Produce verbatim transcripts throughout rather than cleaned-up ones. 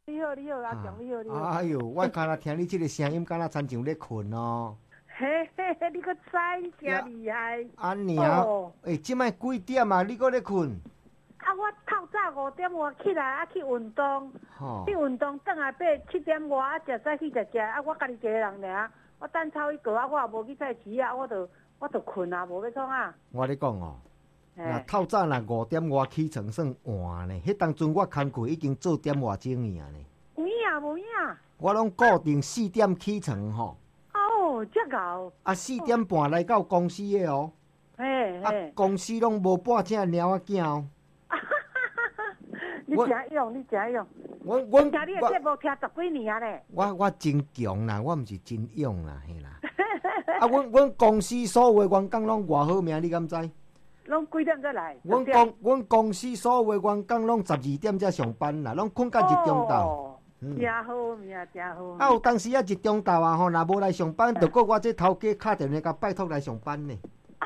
你好，你好，阿强，你好，你好。 哎呦，我刚才听你这个声音，敢若亲像咧困哦。 嘿嘿嘿，你个知，你真厉害。 啊娘，诶，即摆几点啊？你搁咧困？ 啊，我透早五点外起来，啊去运动，去运动，等下八七点外啊，食早起食食，啊我家己一个人尔，我等操一个啊，我也无去菜市啊，我就我就困啊，无要创啊。 我咧讲哦。那透早那五点外起床算晚呢，迄当阵我工课已经做点外钟尔呢。 有影无影？ 我拢固定四点起床吼。 哦，这够。 啊，四点半来到公司的哦。 嘿嘿。 啊，公司拢无半只猫仔囝哦。 你真勇，你真勇。 我我听你的节目听十几年啊咧。 我我真强啦，我毋是真勇啦，嘿啦。啊，阮阮公司所有的员工拢偌好命，你敢知？ 拢几点才来？ 阮公阮公司所有的员工拢十二点才上班啦，拢困到一中昼。 哦，真好命，真好。 啊，有当时啊一中昼啊吼，若无来上班，就搁我这头家敲电话甲拜托来上班呢。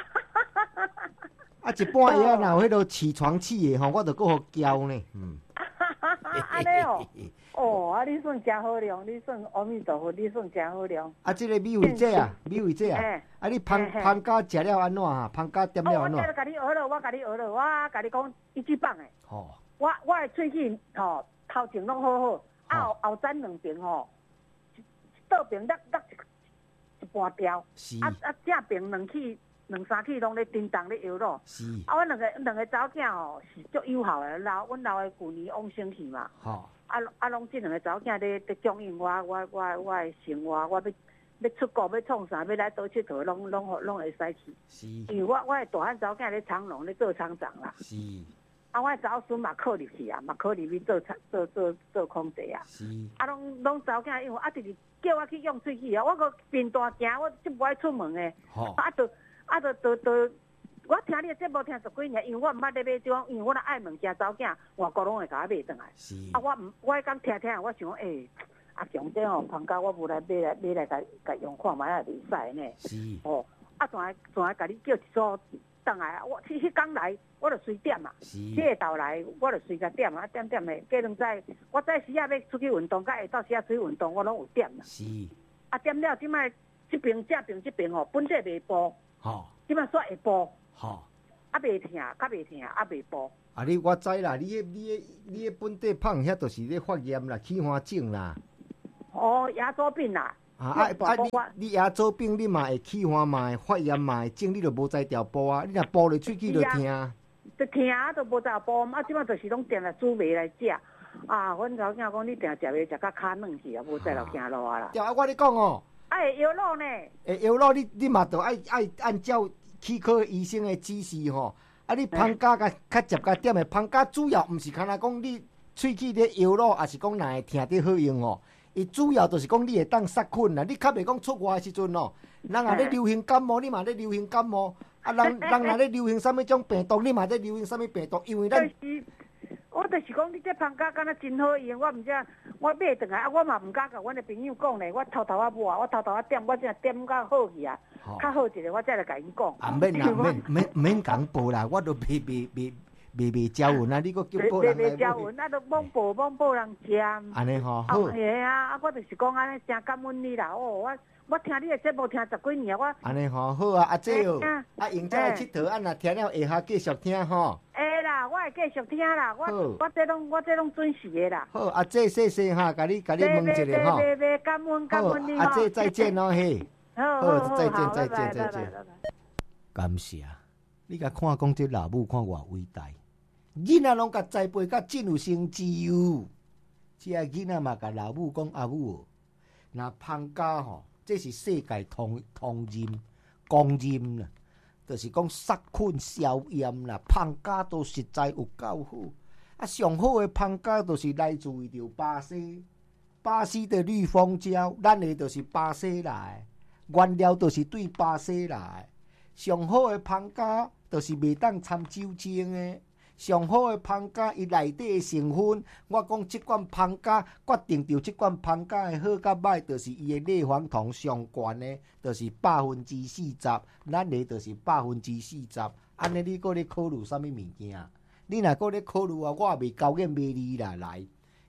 啊，一半夜若有迄落起床气的吼，我就搁互叫呢。嗯。 安尼哦，哦，啊，你算真好量，你算阿弥陀佛，你算真好量。 啊，这个美味姐啊，美味姐啊，啊，你芳芳家食了安怎啊？芳家点了安怎？ 我甲你学了，我甲你学了，我甲你讲一级棒诶。 哦。 我我诶喙齿吼头前拢好好，啊后后枕两边吼，倒边落落一一半掉，啊啊正边两气两三气拢咧叮当咧摇咯。 是。 啊，阮两个两个查某囝吼是足友好诶，老阮老诶旧年往生去嘛。 吼。 啊啊，拢即两个查某囝咧咧供应我我我我诶生活，我要要出国要创啥，要来倒佚佗，拢拢拢会使去。 是。 因为我我诶大汉查某囝咧长隆咧做厂长啦。 是。 啊，我查某孙嘛考入去啊，嘛考入去做做做做空姐啊。 是。 啊，拢拢查某囝因为啊，直直叫我去用喙齿啊，我个边大行，我即不爱出门诶。 吼。 啊，就啊，就就就，我听你诶节目听十几年，因为我毋捌咧买种，因为我若爱物件，查某囝外国拢会甲我买转来。 是。 啊，我毋，我迄工听听，我想讲，诶，阿强这吼，旁家我无来买来买来甲甲用看卖也袂使呢。 是。 哦，啊，仲还仲还甲你叫一组转来啊！我迄迄工来，我就随点嘛。 是。 这个头来，我就随甲点啊，点点的。过两载，我早时啊要出去运动，甲下昼时啊出去运动，我拢有点啦。 是。 啊，点了，即摆这边这边这边吼，本体袂补。 吼。 即摆煞会补。 吼。 啊，袂疼，较袂疼，啊，袂补。 啊，你我知啦，你迄你迄你迄本地胖遐，就是咧发炎啦，起花疹啦。 哦，牙周病啦。 啊啊啊！你你牙周病，你嘛会起花嘛会发炎嘛会肿，你就无在调补啊！你若补落喙齿就疼。 就疼啊，就无在补。啊，即摆就是拢定来煮糜来食。啊，阮查某囝讲你定食糜食到骹软去啊，无再落行路啊啦。 对啊，我咧讲哦。 啊，会摇落呢。 会摇落，你你嘛着爱爱按照齿科医生的指示吼。啊，你芳家甲较接甲点的，芳家主要毋是干那讲你喙齿咧摇落，也是讲若会疼得好用哦。伊主要就是讲你会当杀菌啦，你较袂讲出外的时阵哦，人若咧流行感冒，你嘛咧流行感冒，啊人人若咧流行啥物种病毒，你嘛咧流行啥物病毒，因为咱。 我就是讲，你这芳家敢若真好用，我毋知我买转来，啊，我嘛毋敢甲阮的朋友讲咧，我偷偷啊买，我偷偷啊点，我真点甲好去啊，较好一个，我再来甲因讲。 啊，免啦，免免免讲报啦，我都袂袂袂袂袂招魂啊，你搁叫报人来。 袂袂招魂，啊，都罔报罔报人食。 安尼吼，好。 系啊，啊，我就是讲安尼，真感恩你啦，哦，我我听你的节目听十几年，我。 安尼吼，好啊，阿姐哦，啊，用这来佚佗，啊，若听了下下继续听吼。 会啦，我会继续听啦，我我这拢我这拢准时的啦。 好，阿姐谢谢哈，甲你甲你问一下吼。 别别别，感恩感恩你。 阿姐再见哦嘿。 好好再见再见再见。感谢，你甲看讲这老母看偌伟大，囡仔拢甲栽培甲真有成就。这囡仔嘛甲老母讲阿母，那芳家吼，这是世界通通认公认啦。就是讲杀菌消炎啦，芳家都实在有够好。啊，上好的芳家都是来自于着巴西，巴西的绿蜂胶，咱的就是巴西来，原料都是对巴西来。上好的芳家就是袂当掺酒精的，上好的芳家伊内底的成分，我讲即款芳家决定着即款芳家的好甲歹，就是伊的类黄酮上悬的，就是百分之四十，咱的就是百分之四十。安尼你搁咧考虑啥物物件？你若搁咧考虑啊，我也袂高兴卖你啦来。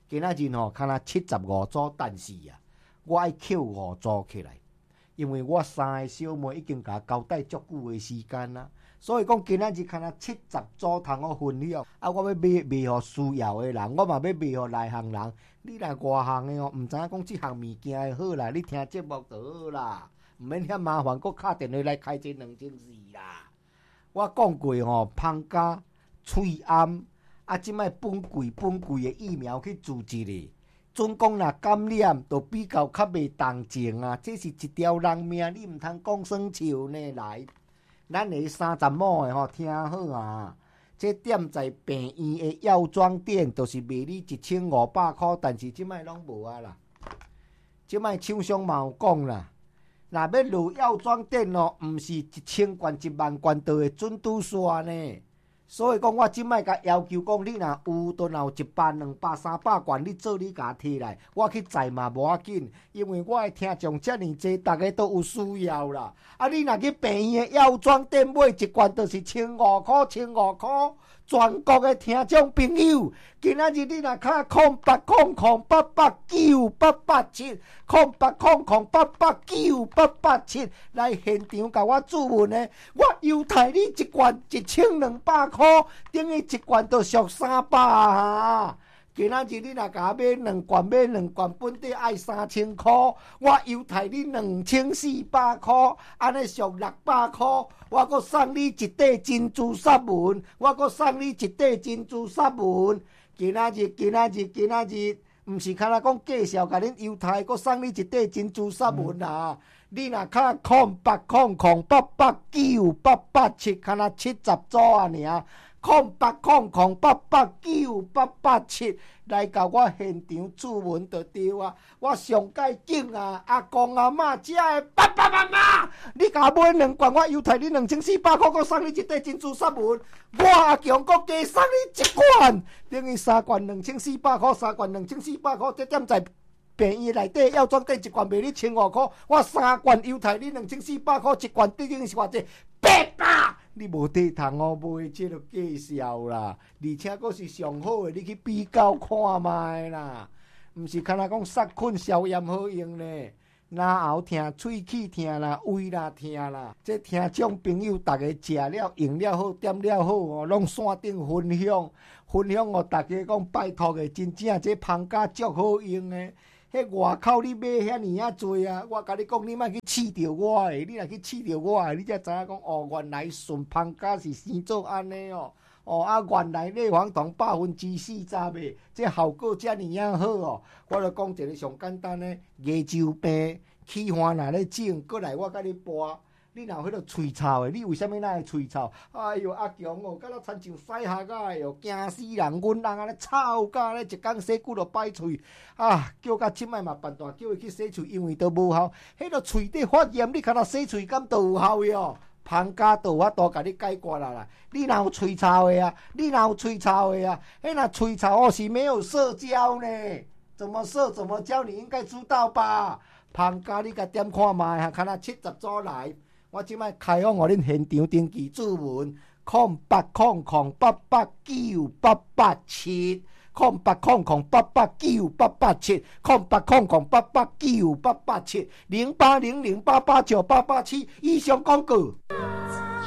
今仔日吼，敢若七十五组，但是啊，我爱扣五组起来，因为我三个小妹已经甲交代足久的时间啦，所以讲今仔日敢若七十组通好分享。啊，我要卖卖互需要的人，我嘛要卖互内行人。你若外行的哦，毋知影讲即项物件的好啦，你听节目就好啦，毋免遐麻烦，佫敲电话来开这两千四啦。我讲过吼，芳家、翠暗。啊！即摆本贵本贵的疫苗去注一咧，准讲若感染，就比较较袂动静啊。这是一条人命，你毋通讲耍笑呢。来，咱个三十亩的吼，听好啊！这店在病院的药妆店，就是卖你一千五百块，但是即摆拢无啊啦。即摆厂商嘛有讲啦，若要落药妆店哦，毋是一千元、一万元就会准拄煞呢。所以讲，我即摆甲要求讲，你若有，都若有一百、两百、三百元，你做你甲摕来，我去载嘛无要紧，因为我的听众遮尔济，逐个都有需要啦。啊，你若去病院的药妆店买一罐，就是千五块，千五块。全国的听众朋友，今仔日你若敲空八空空八八九八八七，空八空空八八九八八七来现场甲我注文的，我优待你一罐一千两百块，等于一罐就俗三百啊！今仔日你若甲我买两罐，买两罐本地爱三千块，我优待你两千四百块，安尼俗六百块。我阁送你一块珍珠纱纹，我阁送你一块珍珠纱纹。今仔日，今仔日，今仔日，毋是敢若讲介绍甲恁犹太，阁送你一块珍珠纱纹啊！你若敲空八空空八八九八八七，敢若七十组啊尔。空八空空八八九八八七来甲我现场注文就对啊！我上介紧啊，阿公阿嬷食的爸爸妈妈，你甲买两罐，我犹太你两千四百块，阁送你一块珍珠纱纹。我阿强阁加送你一罐，等于三罐两千四百块，三罐两千四百块，这点在病院内底药妆店一罐卖你千五块，我三罐犹太你两千四百块，一罐等于是偌济八百。你无地通哦买这个介绍啦，而且佫是上好的，你去比较看卖啦，毋是敢若讲杀菌消炎好用呢。然后疼喙齿疼啦，胃啦疼啦，这听众朋友逐个食了用了好，点了好哦，拢线顶分享分享哦，逐个讲拜托的，真正这芳家足好用的。迄外口你买遐尼啊济啊！我甲你讲，你莫去试着我的，你若去试着我的，你才知影讲哦，原来顺芳家是生做安尼哦。哦啊，原来内黄酮百分之四十的，这效果遮尼啊好哦。我著讲一个上简单的，牙周病起花若咧整，过来我甲你拨。你若有迄个喙臭的，你为什么那会喙臭？哎哟，阿强哦，敢若亲像屎壳仔的哦，惊死人！阮人安尼臭甲咧，一工洗久就歹喙啊！叫到即摆嘛办大，叫伊去洗喙，因为都无效。迄个喙底发炎，你敢若洗喙敢都有效哟？芳家都有法度甲你解决啦啦！你若有喙臭的啊，你若有喙臭的啊，迄若喙臭哦是没有社交呢，怎么社怎么交，你应该知道吧？芳家你甲点看卖哈，看若七十组来。我即摆开放互恁现场登记注文，空八空空八八九八八七，空八空空八八九八八七，空八空空八八九八八七，零八零零八八九八八七，以上广告。